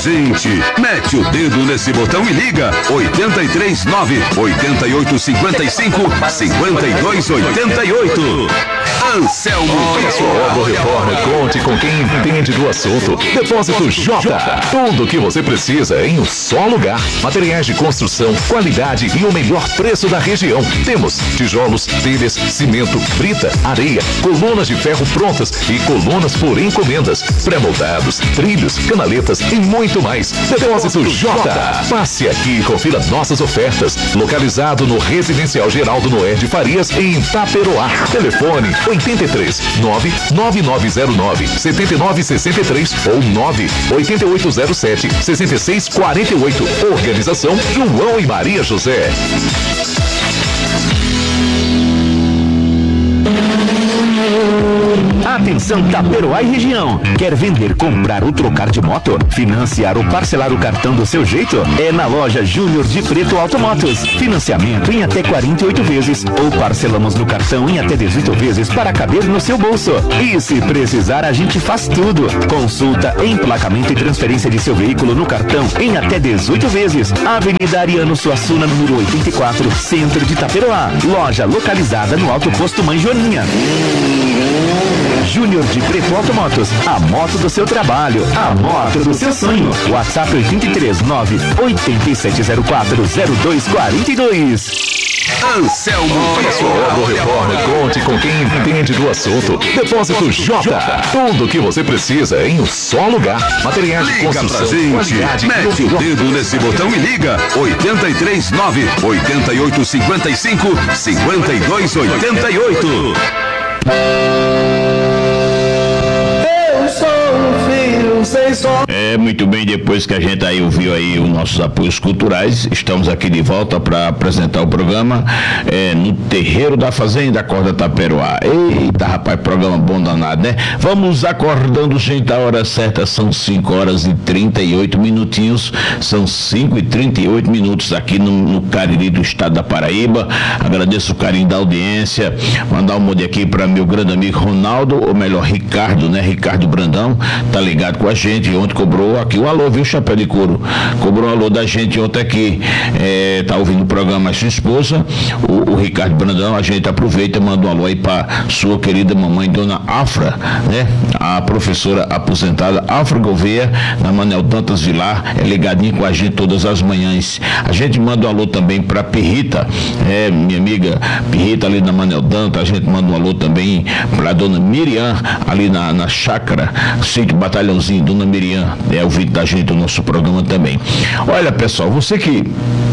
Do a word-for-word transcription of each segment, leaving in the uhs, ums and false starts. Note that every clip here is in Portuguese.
gente. Mete o dedo nesse botão e liga. oito três nove, oito oito cinco cinco, cinco dois oito oito. Anselmo Pessoal do Reforma, conte com quem entende do assunto. Depósito J. Tudo o que você precisa em um só lugar. Materiais de construção, qualidade e o melhor preço da região. Temos tijolos, telhas, cimento, brita, areia, colunas de ferro prontas e colunas por encomendas, pré-moldados, trilhos, canaletas e muito mais. Depósito J. Passe aqui e confira nossas ofertas. Localizado no Residencial Geraldo Noé de Farias, em Itaperoá. Telefone oito três nove nove nove zero nove sete nove seis três ou nove oito oito zero sete seis seis quatro oito. Organização João e Maria José. Atenção Taperoá e região. Quer vender, comprar ou trocar de moto? Financiar ou parcelar o cartão do seu jeito? É na loja Júnior de Preto Automotos. Financiamento em até quarenta e oito vezes ou parcelamos no cartão em até dezoito vezes para caber no seu bolso. E se precisar, a gente faz tudo. Consulta, emplacamento e transferência de seu veículo no cartão em até dezoito vezes. Avenida Ariano Suassuna, número oitenta e quatro, Centro de Taperoá. Loja localizada no Alto Posto Mãe Joaninha. Júnior de Preto Automotos, a moto do seu trabalho, a moto do seu sonho. WhatsApp oito três nove, oito sete zero quatro, zero dois quatro dois. Anselmo Pessoal do Reforma, conte com quem entende do assunto. Depósito J. Tudo o que você precisa em um só lugar. Materiais de Liga construção, pra gente. qualidade Mete e o dedo nesse botão e liga. oito três nove, oito oito cinco cinco, cinco dois oito oito. Eu sou um filho sem som. É, muito bem, depois que a gente aí ouviu aí os nossos apoios culturais, estamos aqui de volta para apresentar o programa é, no Terreiro da Fazenda, Acorda Taperoá. Eita, rapaz, programa bom danado, né? Vamos acordando, gente, a hora certa são cinco horas e trinta e oito minutinhos, são cinco e trinta e oito minutos aqui no, no Cariri do estado da Paraíba. Agradeço o carinho da audiência, mandar um monte aqui para meu grande amigo Ronaldo, ou melhor, Ricardo, né? Ricardo Brandão, tá ligado com a gente, ontem cobrou aqui o alô, viu, Chapéu de Couro? Cobrou um alô da gente ontem aqui, é, tá ouvindo o programa a sua esposa, o, o Ricardo Brandão. A gente aproveita e manda um alô aí para sua querida mamãe, dona Afra, né? A professora aposentada Afra Gouveia, na Manel Dantas Vilar, é ligadinho com a gente todas as manhãs. A gente manda um alô também para Pirrita, é, minha amiga Pirrita ali na Manel Dantas. A gente manda um alô também para dona Miriam, ali na, na chácara, sítio Batalhãozinho, dona Miriam, é o vídeo da gente do nosso programa também. Olha, pessoal, você que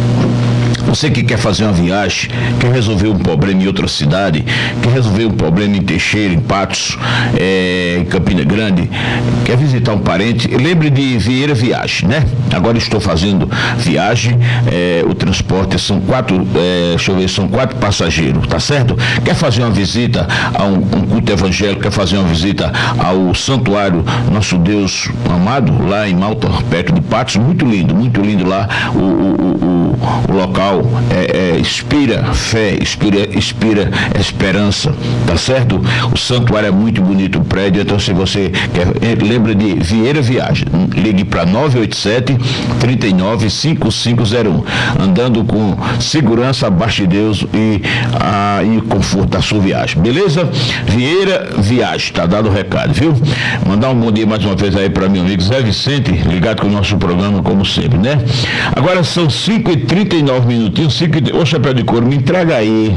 Você que quer fazer uma viagem, quer resolver um problema em outra cidade, quer resolver um problema em Teixeira, em Patos, é, em Campina Grande, quer visitar um parente, lembre de Vieira Viagem, né? Agora estou fazendo viagem, é, o transporte são quatro, é, deixa eu ver, são quatro passageiros, tá certo? Quer fazer uma visita a um, um culto evangélico, quer fazer uma visita ao santuário Nosso Deus Amado, lá em Malta, perto de Patos, muito lindo, muito lindo lá, o, o, o, o local é, é, inspira fé, inspira, inspira esperança, tá certo? O santuário é muito bonito, o prédio. Então, se você quer, lembra de Vieira Viagem, ligue para nove oito sete, três nove, cinco cinco zero um, andando com segurança abaixo de Deus e, a, e conforto da sua viagem, beleza? Vieira Viagem, tá dado o recado, viu? Mandar um bom dia mais uma vez aí para meu amigo Zé Vicente, ligado com o nosso programa como sempre, né? Agora são cinco e trinta e nove minutos. Ô, Chapéu de Couro, me entrega aí.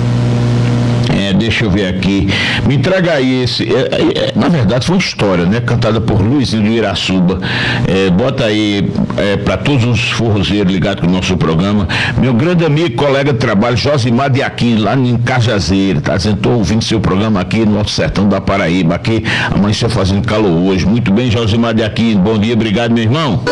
É, deixa eu ver aqui. Me entrega aí esse. É, é, na verdade, foi uma história, né? Cantada por Luizinho do Irassuba. É, bota aí é, para todos os forrozeiros ligados com o nosso programa. Meu grande amigo, colega de trabalho, Josimar de Aquino, lá em Cajazeira. Tá dizendo, tô ouvindo seu programa aqui no Alto Sertão da Paraíba. Aqui amanheceu fazendo calor hoje. Muito bem, Josimar de Aquino. Bom dia, obrigado, meu irmão.